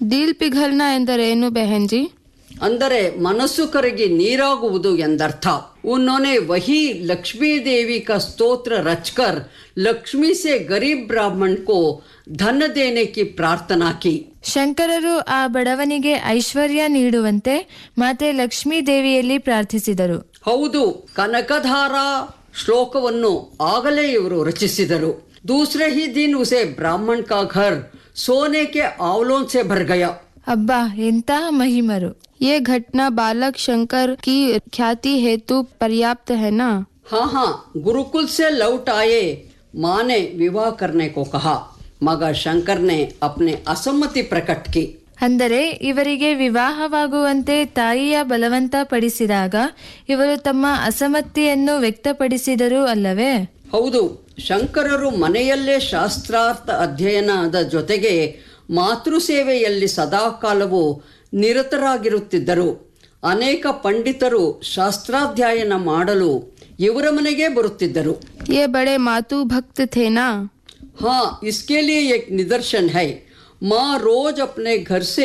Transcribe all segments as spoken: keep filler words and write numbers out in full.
ದಿಲ್ ಪಿಘಲ್ನಾ ಎಂದರೇನು ಬೆಹನ್ಜಿ? ಅಂದರೆ ಮನಸ್ಸು ಕರಗಿ ನೀರಾಗುವುದು ಎಂದರ್ಥ. उन्होंने वही लक्ष्मी देवी का स्तोत्र रचकर लक्ष्मी से गरीब ब्राह्मण को धन देने की प्रार्थना की. ಶಂಕರರು ಆ ಬಡವನಿಗೆ ಐಶ್ವರ್ಯ ನೀಡುವಂತೆ ಮಾತೆ ಲಕ್ಷ್ಮೀ ದೇವಿಯಲ್ಲಿ ಪ್ರಾರ್ಥಿಸಿದರು. ಹೌದು, ಕನಕಧಾರ ಶ್ಲೋಕವನ್ನು ಆಗಲೇ ಇವರು ರಚಿಸಿದರು. दूसरे ही दिन उसे ब्राह्मण का घर सोने के आवलों से भर गया. अब्बा ಎಂತಹ ಮಹಿಮರು. ये घटना बालक शंकर की ख्याति हेतु पर्याप्त है ना? हाँ हाँ, गुरुकुल से लौट आए माँ ने विवाह करने को कहा, मगर शंकर ने अपने असम्मति प्रकट की. ಅಂದರೆ ಇವರಿಗೆ ವಿವಾಹವಾಗುವಂತೆ ತಾಯಿಯ ಬಲವಂತ ಪಡಿಸಿದಾಗ ಇವರು ತಮ್ಮ ಅಸಮ್ಮತಿಯನ್ನು ವ್ಯಕ್ತಪಡಿಸಿದರು ಅಲ್ಲವೇ? ಹೌದು, ಶಂಕರರು ಮನೆಯಲ್ಲೇ ಶಾಸ್ತ್ರಾರ್ಥ ಅಧ್ಯಯನದ ಜೊತೆಗೆ ಮಾತೃ ಸೇವೆಯಲ್ಲಿ ಸದಾಕಾಲವೂ ನಿರತರಾಗಿರುತ್ತಿದ್ದರು. ಅನೇಕ ಪಂಡಿತರು ಶಾಸ್ತ್ರಾಧ್ಯಯನ ಮಾಡಲು ಇವರ ಮನೆಗೆ ಬರುತ್ತಿದ್ದರು. ये बड़े मातु भक्त थे ना? हाँ, इसके लिए एक निदर्शन है. माँ रोज अपने घर से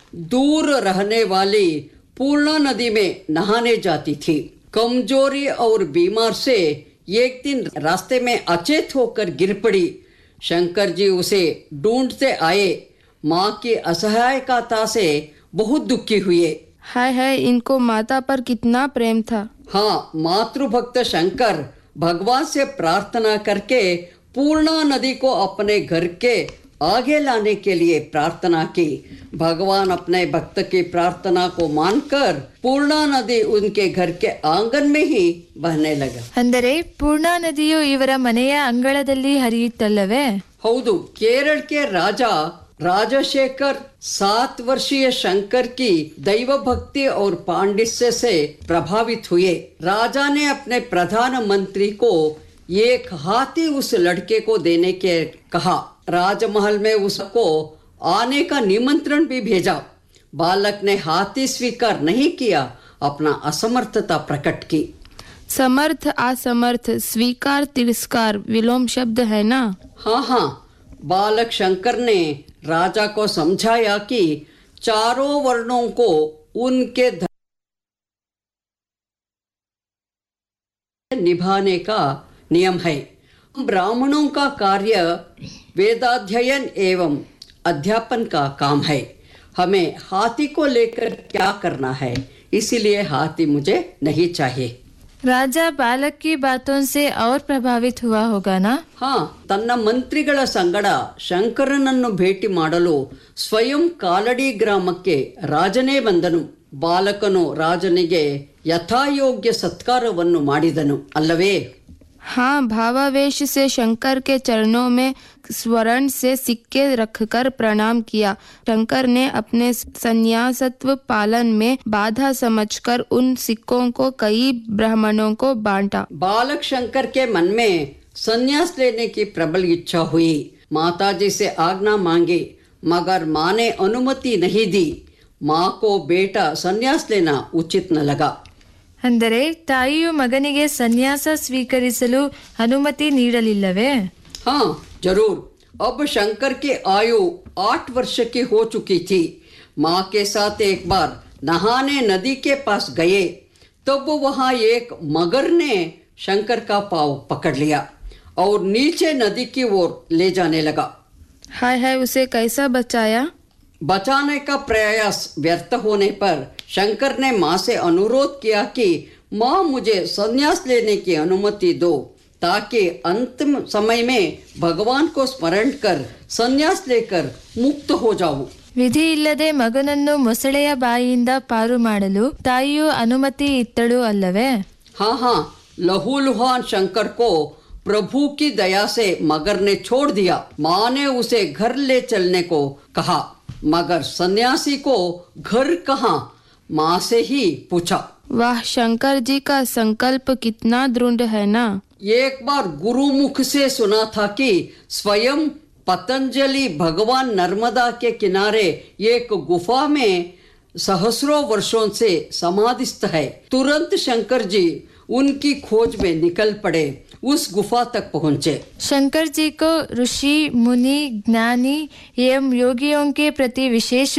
दूर रहने वाली पूर्णा नदी में नहाने जाती थी. कमजोरी और बीमार से एक दिन रास्ते में अचेत होकर गिर पड़ी. शंकर जी उसे ढूंढते आए. माँ की असहायता से बहुत दुखी हुए. हाय हाय, इनको माता पर कितना प्रेम था. हाँ, मातृभक्त शंकर भगवान से प्रार्थना करके पूर्णा नदी को अपने घर के आगे लाने के लिए प्रार्थना की. भगवान अपने भक्त की प्रार्थना को मानकर पूर्णा नदी उनके घर के आंगन में ही बहने लगा. ಅಂದರೆ ಪೂರ್ಣಾ ನದಿಯು ಇವರ ಮನೆಯ ಅಂಗಳದಲ್ಲಿ ಹರಿಯುತ್ತಲ್ಲವೇ? ಹೌದು, केरल के राजा राजशेखर सात वर्षीय शंकर की दैव भक्ति और पांडित्य से प्रभावित हुए. राजा ने अपने प्रधानमंत्री को एक हाथी उस लड़के को देने के कहा. राजमहल में उसको आने का निमंत्रण भी भेजा. बालक ने हाथी स्वीकार नहीं किया, अपना असमर्थता प्रकट की. समर्थ असमर्थ, स्वीकार तिरस्कार विलोम शब्द है ना? हाँ हाँ, बालक शंकर ने राजा को समझाया कि चारों वर्णों को उनके निभाने का नियम है. ब्राह्मणों का कार्य वेदाध्ययन एवं अध्यापन का काम है. हमें हाथी को लेकर क्या करना है, इसीलिए हाथी मुझे नहीं चाहिए. ರಾಜ ಬಾಲಕ್ ಕಿ ಬಾತೋನ್ ಸೆ ಔರ್ ಪ್ರಭಾವಿತ್ ಹುವಾ ಹೋಗಾ ನಾ? ಹಾ, ತನ್ನ ಮಂತ್ರಿಗಳ ಸಂಗಡ ಶಂಕರನನ್ನು ಭೇಟಿ ಮಾಡಲು ಸ್ವಯಂ ಕಾಲಡಿ ಗ್ರಾಮಕ್ಕೆ ರಾಜನೇ ಬಂದನು. ಬಾಲಕನು ರಾಜನಿಗೆ ಯಥಾಯೋಗ್ಯ ಸತ್ಕಾರವನ್ನು ಮಾಡಿದನು ಅಲ್ಲವೇ? हाँ, भावावेश से शंकर के चरणों में स्वर्ण से सिक्के रखकर प्रणाम किया. शंकर ने अपने संन्यासत्व पालन में बाधा समझकर उन सिक्कों को कई ब्राह्मणों को बांटा. बालक शंकर के मन में संन्यास लेने की प्रबल इच्छा हुई. माताजी से आज्ञा मांगी, मगर माँ ने अनुमति नहीं दी. माँ को बेटा संन्यास लेना उचित न लगा. ಅಂದರೆ ತಾಯಿಯು ಮಗನಿಗೆ ಸನ್ಯಾಸ ಸ್ವೀಕರಿಸಲು ಅನುಮತಿ ನೀಡಲಿಲ್ಲವೇ? हाँ जरूर. अब शंकर की आयु आठ वर्ष की हो चुकी थी. माँ के साथ एक बार नहाने नदी के पास गए, तब वहाँ एक मगर ने शंकर का पाँव पकड़ लिया और नीचे नदी की ओर ले जाने लगा. हाय हाय, उसे कैसा बचाया? बचाने का प्रयास व्यर्थ होने पर शंकर ने माँ से अनुरोध किया कि माँ मुझे संन्यास लेने की अनुमति दो, ताकि अंतिम समय में भगवान को स्मरण कर संन्यास लेकर मुक्त हो जाऊं. ವಿಧಿ ಇಲ್ಲದೆ ಮಗನನ್ನು ಮೊಸಳೆಯ ಬಾಯಿಯಿಂದ ಪಾರು ಮಾಡಲು ತಾಯಿಯು ಅನುಮತಿ ಇತ್ತಳು ಅಲ್ಲವೇ? हाँ हाँ, लहूलुहान शंकर को प्रभु की दया से मगर ने छोड़ दिया. माँ ने उसे घर ले चलने को कहा, मगर सन्यासी को घर कहाँ, माँ से ही पूछा. वाह, शंकर जी का संकल्प कितना दृढ़ है ना? एक बार गुरु मुख से सुना था कि स्वयं पतंजलि भगवान नर्मदा के किनारे एक गुफा में सहस्रों वर्षों से समाधिस्थ है. तुरंत शंकर जी उनकी खोज में निकल पड़े, उस गुफा तक पहुंचे. शंकर जी को ऋषि मुनि ज्ञानी एवं योगियों के प्रति विशेष